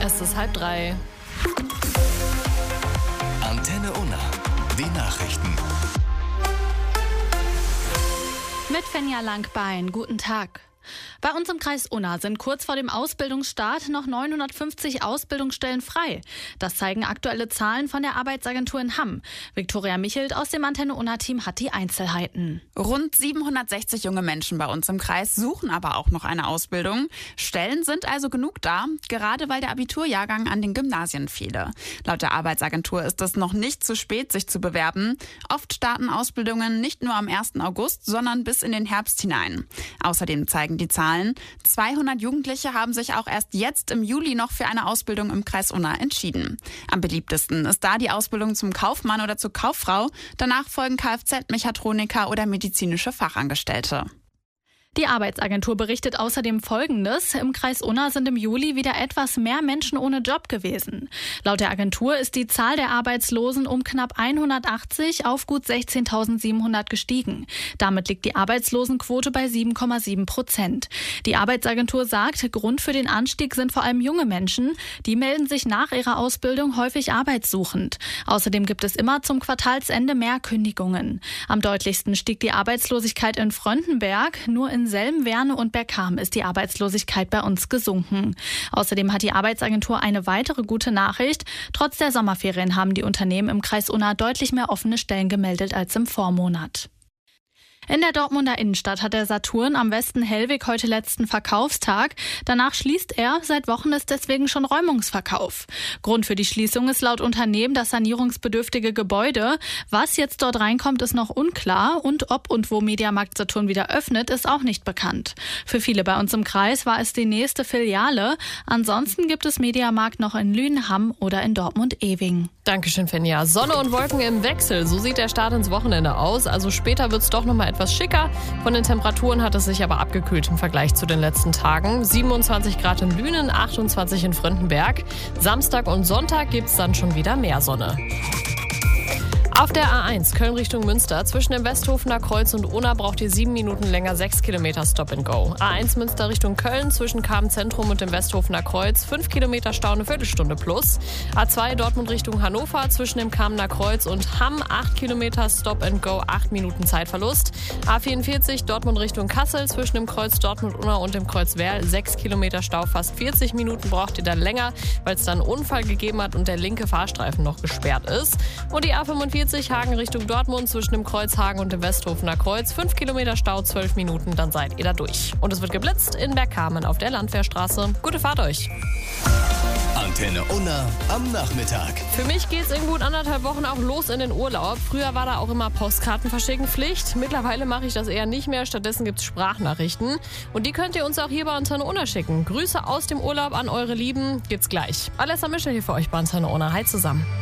Es ist 2:30. Antenne Unna. Die Nachrichten. Mit Fenja Langbein. Guten Tag. Bei uns im Kreis Unna sind kurz vor dem Ausbildungsstart noch 950 Ausbildungsstellen frei. Das zeigen aktuelle Zahlen von der Arbeitsagentur in Hamm. Viktoria Michelt aus dem Antenne Unna-Team hat die Einzelheiten. Rund 760 junge Menschen bei uns im Kreis suchen aber auch noch eine Ausbildung. Stellen sind also genug da, gerade weil der Abiturjahrgang an den Gymnasien fehle. Laut der Arbeitsagentur ist es noch nicht zu spät, sich zu bewerben. Oft starten Ausbildungen nicht nur am 1. August, sondern bis in den Herbst hinein. Außerdem zeigen die Zahlen, 200 Jugendliche haben sich auch erst jetzt im Juli noch für eine Ausbildung im Kreis Unna entschieden. Am beliebtesten ist da die Ausbildung zum Kaufmann oder zur Kauffrau. Danach folgen Kfz-Mechatroniker oder medizinische Fachangestellte. Die Arbeitsagentur berichtet außerdem Folgendes. Im Kreis Unna sind im Juli wieder etwas mehr Menschen ohne Job gewesen. Laut der Agentur ist die Zahl der Arbeitslosen um knapp 180 auf gut 16.700 gestiegen. Damit liegt die Arbeitslosenquote bei 7,7%. Die Arbeitsagentur sagt, Grund für den Anstieg sind vor allem junge Menschen. Die melden sich nach ihrer Ausbildung häufig arbeitssuchend. Außerdem gibt es immer zum Quartalsende mehr Kündigungen. Am deutlichsten stieg die Arbeitslosigkeit in Fröndenberg. Nur in Selm, Werne und Bergham ist die Arbeitslosigkeit bei uns gesunken. Außerdem hat die Arbeitsagentur eine weitere gute Nachricht. Trotz der Sommerferien haben die Unternehmen im Kreis Unna deutlich mehr offene Stellen gemeldet als im Vormonat. In der Dortmunder Innenstadt hat der Saturn am Westen Hellweg heute letzten Verkaufstag. Danach schließt er. Seit Wochen ist deswegen schon Räumungsverkauf. Grund für die Schließung ist laut Unternehmen das sanierungsbedürftige Gebäude. Was jetzt dort reinkommt, ist noch unklar. Und ob und wo Mediamarkt Saturn wieder öffnet, ist auch nicht bekannt. Für viele bei uns im Kreis war es die nächste Filiale. Ansonsten gibt es Mediamarkt noch in Lünen, Hamm oder in Dortmund-Eving. Dankeschön, Fenja. Sonne und Wolken im Wechsel. So sieht der Start ins Wochenende aus. Also später wird es doch noch mal etwas schicker. Von den Temperaturen hat es sich aber abgekühlt im Vergleich zu den letzten Tagen. 27 Grad in Lünen, 28 in Fröndenberg. Samstag und Sonntag gibt es dann schon wieder mehr Sonne. Auf der A1 Köln Richtung Münster zwischen dem Westhofener Kreuz und Unna braucht ihr 7 Minuten länger 6 Kilometer Stop and Go. A1 Münster Richtung Köln zwischen Kamen-Zentrum und dem Westhofener Kreuz 5 Kilometer Stau, eine Viertelstunde plus. A2 Dortmund Richtung Hannover zwischen dem Kamener Kreuz und Hamm 8 Kilometer Stop and Go, 8 Minuten Zeitverlust. A44 Dortmund Richtung Kassel zwischen dem Kreuz Dortmund-Unna und dem Kreuz Werl 6 Kilometer Stau, fast 40 Minuten braucht ihr dann länger, weil es dann einen Unfall gegeben hat und der linke Fahrstreifen noch gesperrt ist. Und die A45 Hagen Richtung Dortmund zwischen dem Kreuz Hagen und dem Westhofener Kreuz. 5 Kilometer Stau, 12 Minuten, dann seid ihr da durch. Und es wird geblitzt in Bergkamen auf der Landwehrstraße. Gute Fahrt euch. Antenne Unna am Nachmittag. Für mich geht's in gut 1,5 Wochen auch los in den Urlaub. Früher war da auch immer Postkarten verschicken Pflicht. Mittlerweile mache ich das eher nicht mehr. Stattdessen gibt's Sprachnachrichten. Und die könnt ihr uns auch hier bei Antenne Unna schicken. Grüße aus dem Urlaub an eure Lieben. Geht's gleich. Alessa Mischer hier für euch bei Antenne Unna. Hi zusammen.